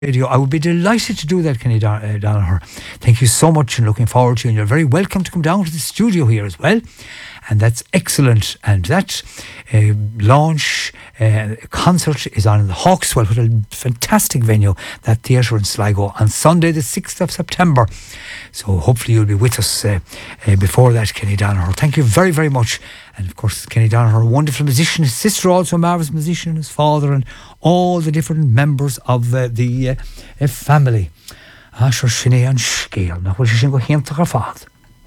Radio. I would be delighted to do that, Kenny Danaher. Thank you so much and looking forward to you. And you're very welcome to come down to the studio here as well. And that's excellent. And that launch concert is on in the Hawkswell, what a fantastic venue, that theatre in Sligo, on Sunday the 6th of September. So hopefully you'll be with us before that, Kenny Danaher. Thank you very, very much. And of course, Kenny Danaher, a wonderful musician, his sister also a marvellous musician, his father, and all the different members of the family. Sure, Sinead and Scale. Now, will she go home to her father?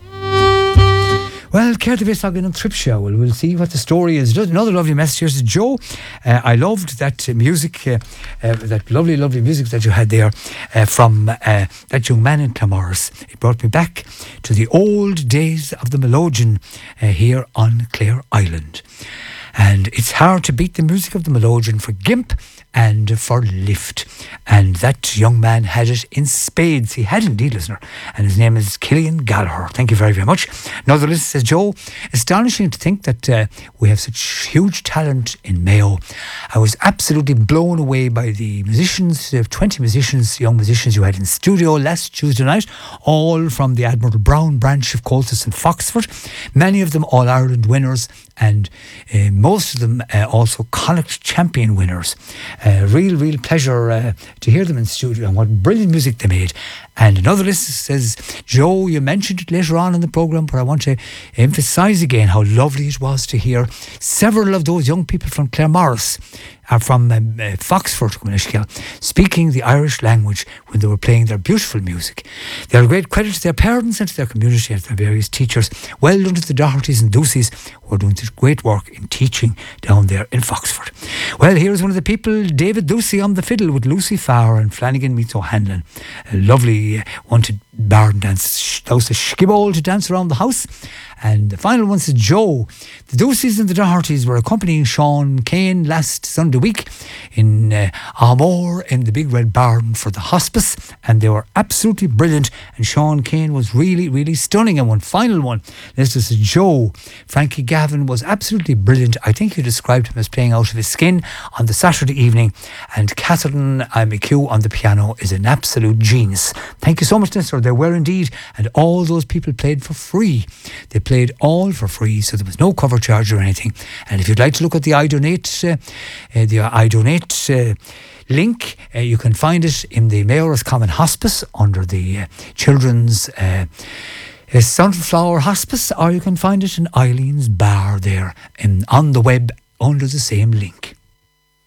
Well, care to be talking on Trip Show. We'll see what the story is. Another lovely message here. Says, Joe, I loved that music, that lovely, lovely music that you had there from that young man in Clamorris. It brought me back to the old days of the Melodeon here on Clare Island. And it's hard to beat the music of the Melodeon for Gimp and for Lift. And that young man had it in spades. He had indeed, listener. And his name is Killian Gallagher. Thank you very, very much. Another listener says, Joe, astonishing to think that we have such huge talent in Mayo. I was absolutely blown away by the musicians, 20 musicians, young musicians you had in studio last Tuesday night, all from the Admiral Brown branch of Coltis and Foxford. Many of them All-Ireland winners, and most of them also Connacht champion winners. Real pleasure to hear them in studio, and what brilliant music they made. And another listener says, Joe, you mentioned it later on in the programme, but I want to emphasise again how lovely it was to hear several of those young people from Claremorris, from Foxford, speaking the Irish language when they were playing their beautiful music. They are a great credit to their parents and to their community and to their various teachers. Well done to the Dohertys and Ducys who are doing such great work in teaching down there in Foxford. Well, here's one of the people, David Ducey on the fiddle with Lucy Farr and Flanagan meets O'Hanlon. A lovely one to bar and dance, those to skibble to dance around the house. And the final one says, Joe, the Ducys and the Dohertys were accompanying Sean Kane last Sunday week in Armore in the Big Red Barn for the hospice, and they were absolutely brilliant, and Sean Kane was really, really stunning. And one final one, this is Joe, Frankie Gavin was absolutely brilliant. I think you described him as playing out of his skin on the Saturday evening, and Catherine McHugh on the piano is an absolute genius. Thank you so much, Nestor. They were indeed, and all those people played for free. They played all for free, so there was no cover charge or anything. And if you'd like to look at the iDonate, link, you can find it in the Mayor's Common Hospice under the Children's Sunflower Hospice, or you can find it in Eileen's Bar there on the web under the same link.